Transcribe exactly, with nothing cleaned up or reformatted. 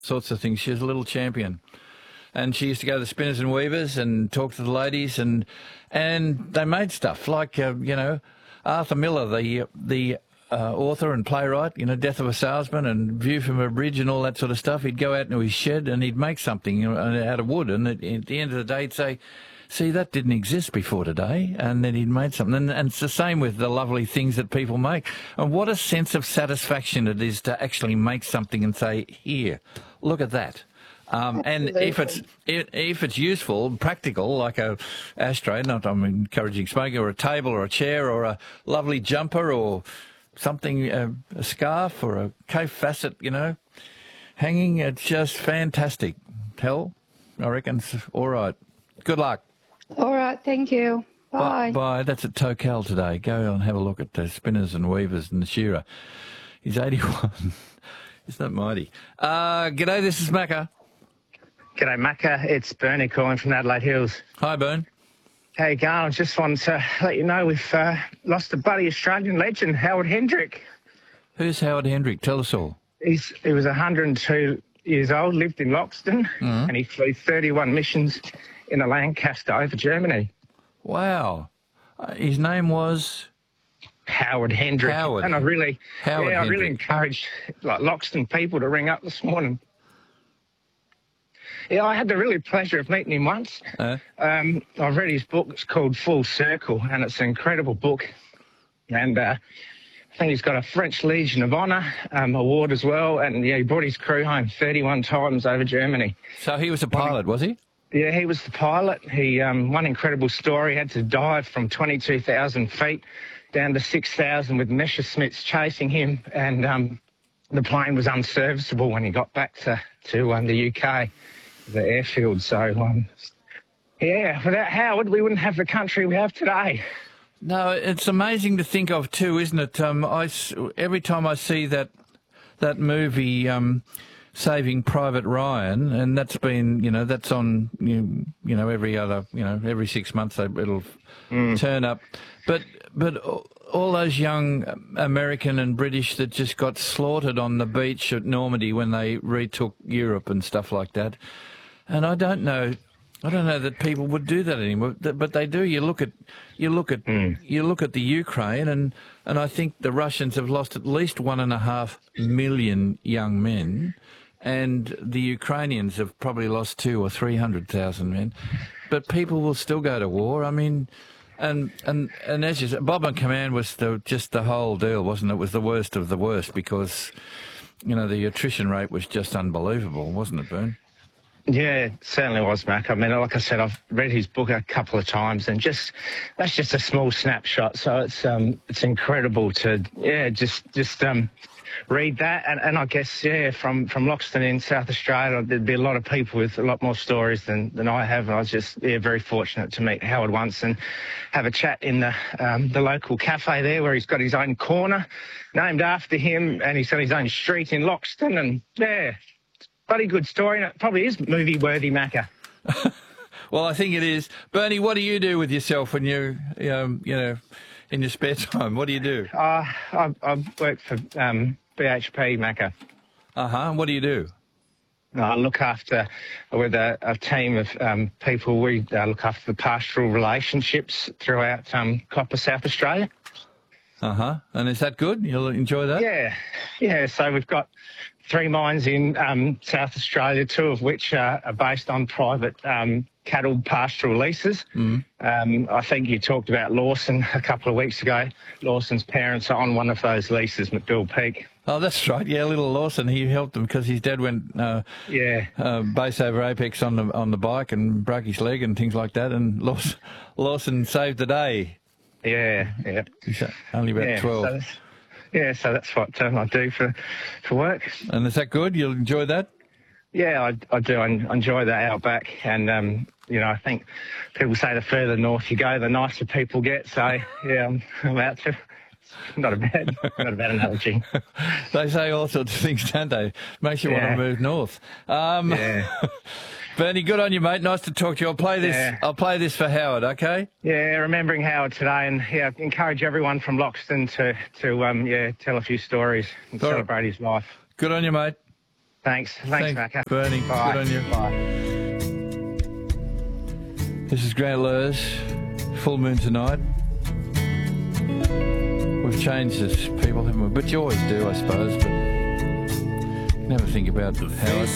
sorts of things. She was a little champion. And she used to go to the Spinners and Weavers and talk to the ladies, and and they made stuff like, uh, you know, Arthur Miller, the the uh, author and playwright, you know, Death of a Salesman and View from a Bridge and all that sort of stuff. He'd go out into his shed and he'd make something, you know, out of wood. And at, at the end of the day, he'd say, see, that didn't exist before today. And then he'd made something. And, and it's the same with the lovely things that people make. And what a sense of satisfaction it is to actually make something and say, here, look at that. Um, and if it's if it's useful, practical, like a ashtray, not I'm encouraging smoking, or a table or a chair or a lovely jumper or something, uh, a scarf or a Cape Facet, you know, hanging, it's just fantastic. Hell, I reckon it's all right. Good luck. All right, thank you. Bye. Bye. Bye. That's at Tocal today. Go and have a look at the Spinners and Weavers and the Shearer. He's eighty-one. Isn't that mighty? Uh, g'day, this is Macca. G'day, Macca. It's Bernie calling from Adelaide Hills. Hi, Bern. How you going? I just wanted to let you know we've uh, lost a buddy Australian legend, Howard Hendrick. Who's Howard Hendrick? Tell us all. He's, he was one hundred and two years old, lived in Loxton, mm-hmm. and he flew thirty-one missions in a Lancaster over Germany. Wow. Uh, his name was? Howard Hendrick. Howard. And I really, Howard yeah, I Hendrick. really encourage like Loxton people to ring up this morning. Yeah, I had the really pleasure of meeting him once. Uh, um, I've read his book. It's called Full Circle, and it's an incredible book. And uh, I think he's got a French Legion of Honour um, award as well. And yeah, he brought his crew home thirty-one times over Germany. So he was a pilot, was he? Yeah, he was the pilot. He um, one incredible story. He had to dive from twenty-two thousand feet down to six thousand with Messerschmitts chasing him, and um, the plane was unserviceable when he got back to to um, the U K. The airfield. So, um, yeah, without Howard, we wouldn't have the country we have today. No, it's amazing to think of too, isn't it? Um, I, every time I see that that movie, um, Saving Private Ryan, and that's been, you know, that's on, you, you know, every other, you know, every six months it'll mm. turn up. But but all those young American and British that just got slaughtered on the beach at Normandy when they retook Europe and stuff like that. And I don't know, I don't know that people would do that anymore, but they do. You look at, you look at, mm. you look at the Ukraine, and and I think the Russians have lost at least one and a half million young men, and the Ukrainians have probably lost two or three hundred thousand men. But people will still go to war. I mean, and and and as you said, Bob and Command was the, just the whole deal, wasn't it? It was the worst of the worst because, you know, the attrition rate was just unbelievable, wasn't it, Bern? Yeah, it certainly was, Mac. I mean, like I said, I've read his book a couple of times, and just that's just a small snapshot. So it's um it's incredible to yeah just just um read that, and, and I guess yeah from from Loxton in South Australia, there'd be a lot of people with a lot more stories than than I have. And I was just yeah very fortunate to meet Howard once and have a chat in the um, the local cafe there, where he's got his own corner named after him, and he's got his own street in Loxton, and yeah. Bloody good story, and it probably is movie-worthy, Macca. Well, I think it is. Bernie, what do you do with yourself when you, um, you know, in your spare time? What do you do? Uh, I, I work for um, B H P, Macca. Uh-huh. What do you do? I look after, with a, a team of um, people, we uh, look after the pastoral relationships throughout um, Copper, South Australia. Uh-huh. And is that good? You'll enjoy that? Yeah. Yeah, so we've got three mines in um, South Australia, two of which uh, are based on private um, cattle pastoral leases. Mm. Um, I think you talked about Lawson a couple of weeks ago. Lawson's parents are on one of those leases, McDool Peak. Oh, that's right. Yeah, little Lawson, he helped him because his dad went uh, yeah uh, base over apex on the on the bike and broke his leg and things like that, and Lawson, Lawson saved the day. Yeah, yeah. He's only about yeah, twelve. So yeah, so that's what um, I do for, for work. And is that good? You'll enjoy that? Yeah, I, I do. I enjoy that outback. And, um, you know, I think people say the further north you go, the nicer people get. So, yeah, I'm, I'm out to... Not a bad, not a bad analogy. They say all sorts of things, don't they? Makes you yeah. want to move north. Um, yeah. Bernie, good on you, mate. Nice to talk to you. I'll play this. Yeah. I'll play this for Howard. Okay. Yeah, remembering Howard today, and yeah, encourage everyone from Loxton to to um yeah tell a few stories and all celebrate right. his life. Good on you, mate. Thanks. Thanks, Macca. Bernie. Bye. Good on you. Bye. This is Grant Lurs. Full moon tonight. We've changed this, people, haven't we? But you always do, I suppose. But never think about how it